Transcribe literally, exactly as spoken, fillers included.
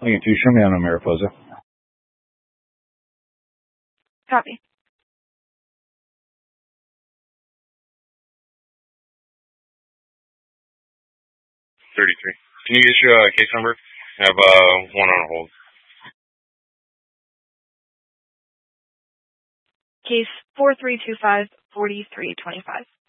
Lincoln two, show me on a Mariposa. Copy. thirty-three. Can you issue a case number? I have uh, one on hold. Case four three two five, four three two five.